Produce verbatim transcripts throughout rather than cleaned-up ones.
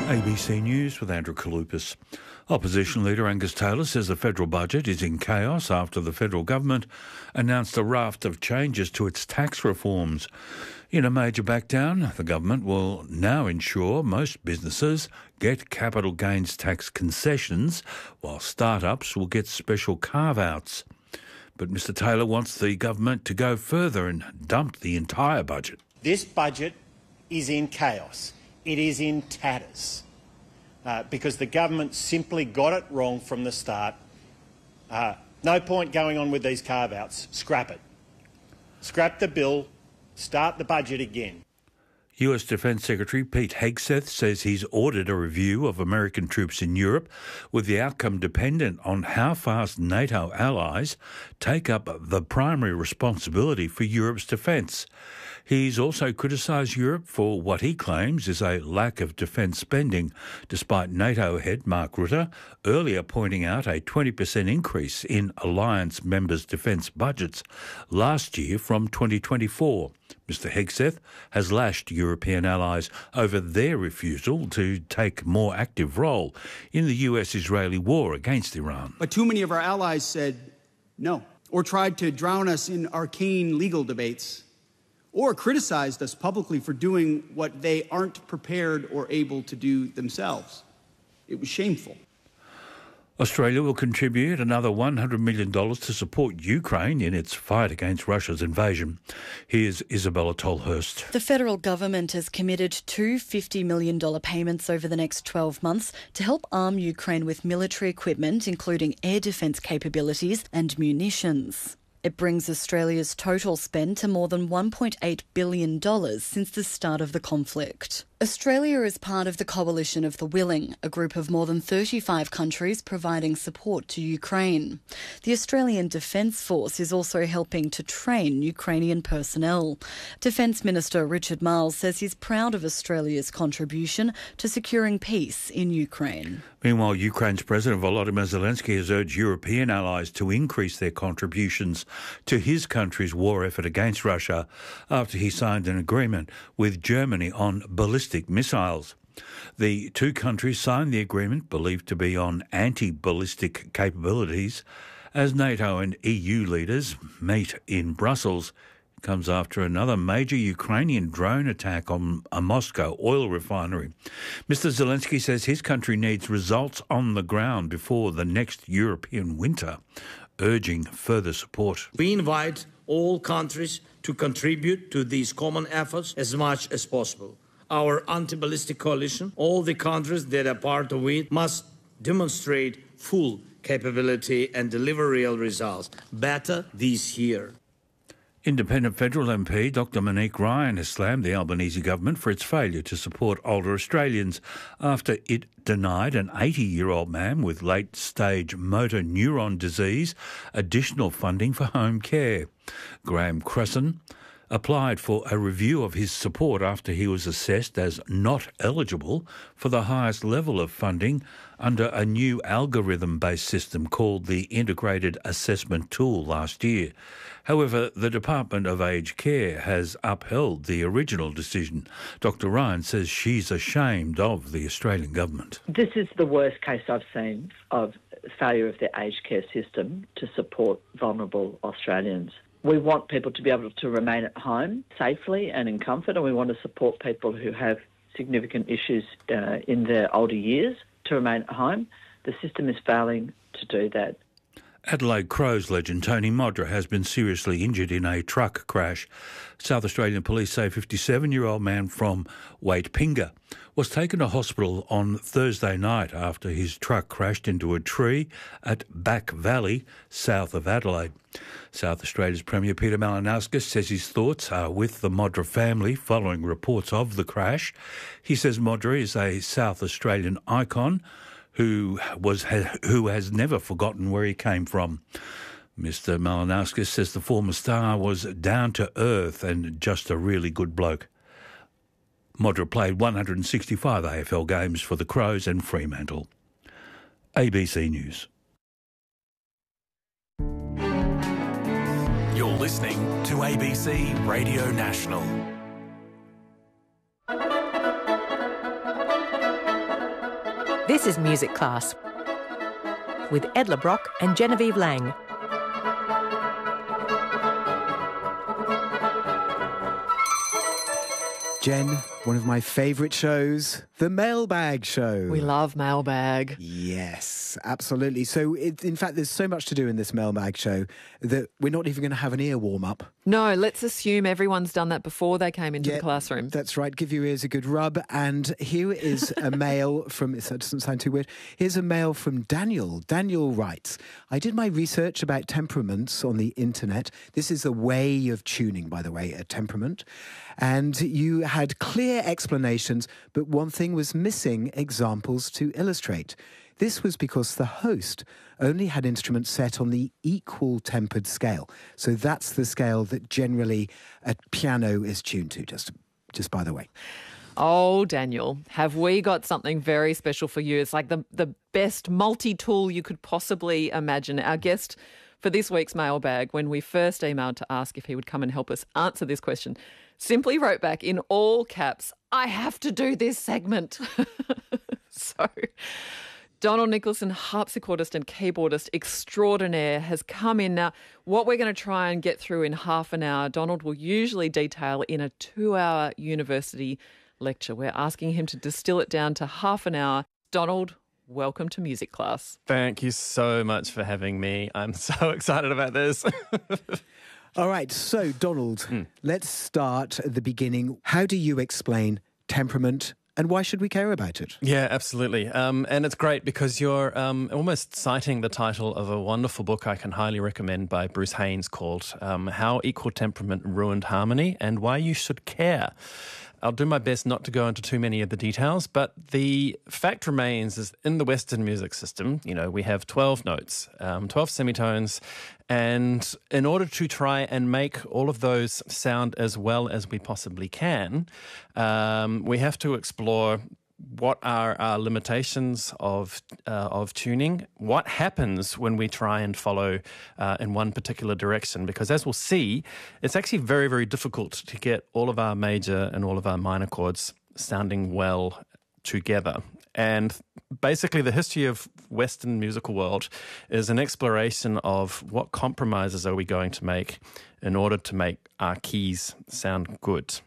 A B C News with Andrew Kalupas. Opposition leader Angus Taylor says the federal budget is in chaos after the federal government announced a raft of changes to its tax reforms. In a major backdown, the government will now ensure most businesses get capital gains tax concessions, while startups will get special carve-outs. But Mr Taylor wants the government to go further and dump the entire budget. This budget is in chaos. It is in tatters uh, because the government simply got it wrong from the start. Uh, no point going on with these carve-outs. Scrap it. Scrap the bill. Start the budget again. U S Defence Secretary Pete Hegseth says he's ordered a review of American troops in Europe, with the outcome dependent on how fast NATO allies take up the primary responsibility for Europe's defence. He's also criticised Europe for what he claims is a lack of defence spending, despite NATO head Mark Rutte earlier pointing out a twenty percent increase in alliance members' defence budgets last year from twenty twenty-four. Mr Hegseth has lashed European allies over their refusal to take a more active role in the U S-Israeli war against Iran. But too many of our allies said no, or tried to drown us in arcane legal debates, or criticised us publicly for doing what they aren't prepared or able to do themselves. It was shameful. Australia will contribute another one hundred million dollars to support Ukraine in its fight against Russia's invasion. Here's Isabella Tolhurst. The federal government has committed two fifty million dollars payments over the next twelve months to help arm Ukraine with military equipment, including air defence capabilities and munitions. It brings Australia's total spend to more than one point eight billion dollars since the start of the conflict. Australia is part of the Coalition of the Willing, a group of more than thirty-five countries providing support to Ukraine. The Australian Defence Force is also helping to train Ukrainian personnel. Defence Minister Richard Marles says he's proud of Australia's contribution to securing peace in Ukraine. Meanwhile, Ukraine's President Volodymyr Zelensky has urged European allies to increase their contributions to his country's war effort against Russia after he signed an agreement with Germany on ballistic missiles. The two countries signed the agreement, believed to be on anti-ballistic capabilities, as NATO and E U leaders meet in Brussels. It comes after another major Ukrainian drone attack on a Moscow oil refinery. Mister Zelensky says his country needs results on the ground before the next European winter, urging further support. We invite all countries to contribute to these common efforts as much as possible. Our anti-ballistic coalition, all the countries that are part of it, must demonstrate full capability and deliver real results. Better this year. Independent federal M P Doctor Monique Ryan has slammed the Albanese government for its failure to support older Australians after it denied an eighty-year-old man with late-stage motor neuron disease additional funding for home care. Graham Cresson applied for a review of his support after he was assessed as not eligible for the highest level of funding under a new algorithm-based system called the Integrated Assessment Tool last year. However, the Department of Aged Care has upheld the original decision. Doctor Ryan says she's ashamed of the Australian government. This is the worst case I've seen of failure of the aged care system to support vulnerable Australians. We want people to be able to remain at home safely and in comfort, and we want to support people who have significant issues uh, in their older years to remain at home. The system is failing to do that. Adelaide Crows legend Tony Modra has been seriously injured in a truck crash. South Australian police say a fifty-seven-year-old man from Waitpinga was taken to hospital on Thursday night after his truck crashed into a tree at Back Valley, south of Adelaide. South Australia's Premier Peter Malinauskas says his thoughts are with the Modra family following reports of the crash. He says Modra is a South Australian icon who was who has never forgotten where he came from. Mister Malinauskas says the former star was down to earth and just a really good bloke. Modra played one hundred sixty-five A F L games for the Crows and Fremantle. A B C News. You're listening to A B C Radio National. This is Music Class with Ed LeBrock and Genevieve Lang. Jen, one of my favourite shows, The Mailbag Show. We love Mailbag. Yes, absolutely. So, it, in fact, there's so much to do in this Mailbag Show that we're not even going to have an ear warm-up. No, let's assume everyone's done that before they came into Yeah, the classroom. That's right. Give your ears a good rub. And here is a mail from, that doesn't sound too weird. Here's a mail from Daniel. Daniel writes, I did my research about temperaments on the internet. This is a way of tuning, by the way, a temperament. And you had clear explanations, but one thing was missing examples to illustrate. This was because the host only had instruments set on the equal-tempered scale. So that's the scale that generally a piano is tuned to, just, just by the way. Oh, Daniel, have we got something very special for you? It's like the, the best multi-tool you could possibly imagine. Our guest for this week's Mailbag, when we first emailed to ask if he would come and help us answer this question, simply wrote back in all caps, I have to do this segment. So Donald Nicholson, harpsichordist and keyboardist extraordinaire, has come in. Now, what we're going to try and get through in half an hour, Donald will usually detail in a two-hour university lecture. We're asking him to distill it down to half an hour. Donald, welcome to Music Class. Thank you so much for having me. I'm so excited about this. All right, so Donald, mm. let's start at the beginning. How do you explain temperament and why should we care about it? Yeah, absolutely. Um, and it's great because you're um, almost citing the title of a wonderful book I can highly recommend by Bruce Haynes called um, How Equal Temperament Ruined Harmony and Why You Should Care. I'll do my best not to go into too many of the details, but the fact remains is in the Western music system, you know, we have twelve notes, um, twelve semitones, and in order to try and make all of those sound as well as we possibly can, um, we have to explore what are our limitations of uh, of tuning? What happens when we try and follow uh, in one particular direction? Because as we'll see, it's actually very, very difficult to get all of our major and all of our minor chords sounding well together. And basically the history of Western musical world is an exploration of what compromises are we going to make in order to make our keys sound good.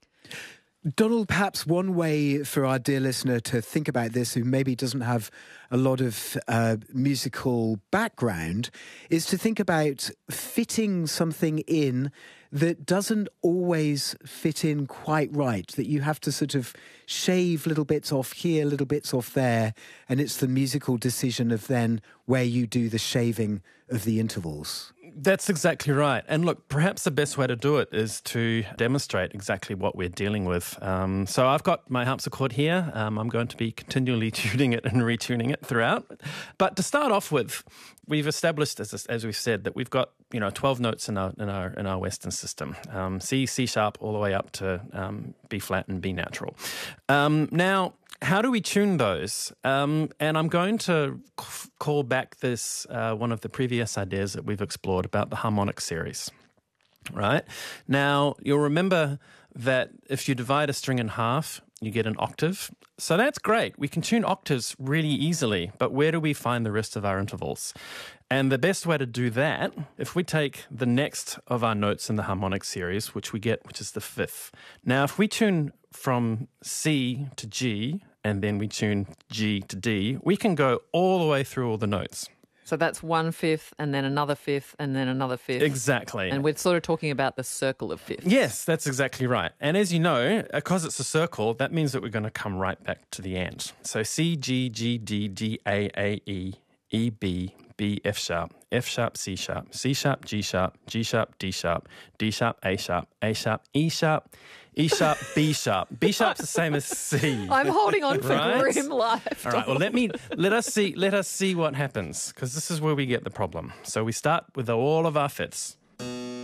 Donald, perhaps one way for our dear listener to think about this, who maybe doesn't have a lot of uh, musical background, is to think about fitting something in that doesn't always fit in quite right, that you have to sort of shave little bits off here, little bits off there, and it's the musical decision of then where you do the shaving of the intervals. That's exactly right. And look, perhaps the best way to do it is to demonstrate exactly what we're dealing with. Um, so I've got my harpsichord here. Um, I'm going to be continually tuning it and retuning it throughout. But to start off with, we've established, as as we've said, that we've got you know twelve notes in our in our in our Western system: um, C, C sharp, all the way up to um, B flat and B natural. Um, now. How do we tune those? Um, and I'm going to c- call back this uh, one of the previous ideas that we've explored about the harmonic series, right? Now, you'll remember that if you divide a string in half, you get an octave. So that's great. We can tune octaves really easily, but where do we find the rest of our intervals? And the best way to do that, if we take the next of our notes in the harmonic series, which we get, which is the fifth. Now, if we tune from C to G, and then we tune G to D, we can go all the way through all the notes. So that's one fifth and then another fifth and then another fifth. Exactly. And we're sort of talking about the circle of fifths. Yes, that's exactly right. And as you know, because it's a circle, that means that we're going to come right back to the end. So C, G, G, D, G, A, A, E, E, B, B, F sharp, F sharp, C sharp, C sharp, G sharp, G sharp, D sharp, D sharp, A sharp, A sharp, E sharp, E sharp, B sharp. B sharp's the same as C. I'm holding on for right? grim life. All right. Well, let me let us see let us see what happens, because this is where we get the problem. So we start with all of our fifths.